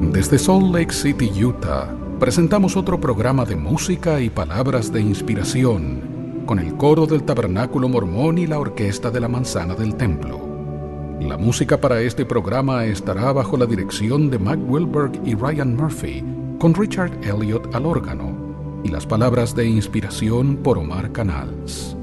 Desde Salt Lake City, Utah, presentamos otro programa de música y palabras de inspiración con el coro del Tabernáculo Mormón y la orquesta de la Manzana del Templo. La música para este programa estará bajo la dirección de Mac Wilberg y Ryan Murphy, con Richard Elliott al órgano, y las palabras de inspiración por Omar Canals.